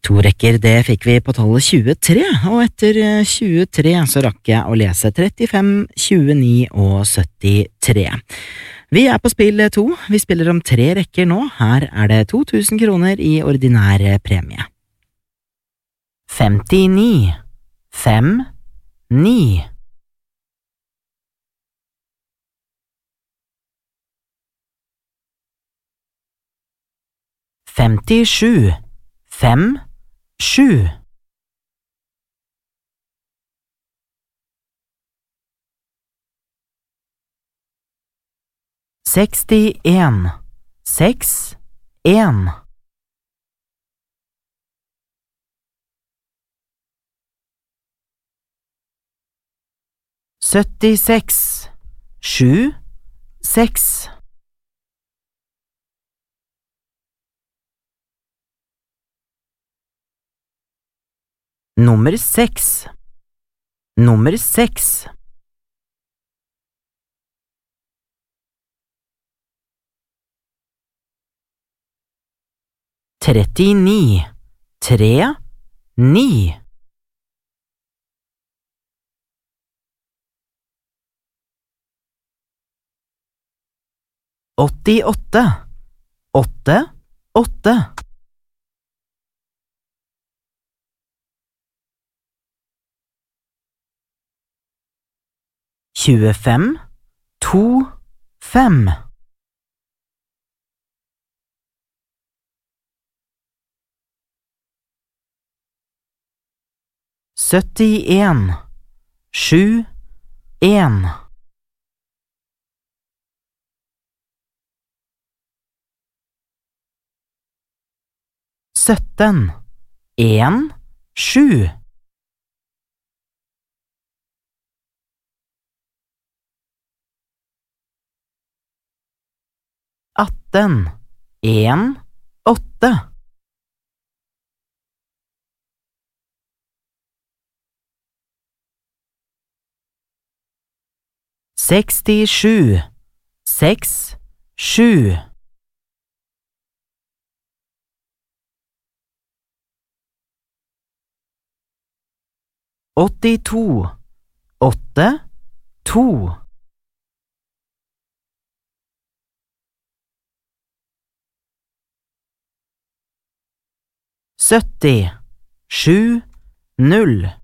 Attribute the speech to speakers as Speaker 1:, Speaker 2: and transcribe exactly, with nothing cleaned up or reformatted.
Speaker 1: To rekker, det fikk vi på tallet tjuetre, og etter tjuetre så rakk jeg å lese trettifem, tjueni og syttitre. Vi er på spill to, vi spiller om tre rekker nå, her er det to tusen kroner i ordinær premie. femtini, fem, ni. Femtisju, fem, sju. Sekstien, seks, en. Syttiseks, sju, seks. Nummer seks. Nummer seks. Trettini, tre, ni. Åttiåtte, åtte, åtte. Tjuefem, to, fem. Syttien, sju, en. Sytten, en, sju. Atten, en, åtte. Sekstisju, seks, sju. Åttito, åtte, to. Sytti, sju, null.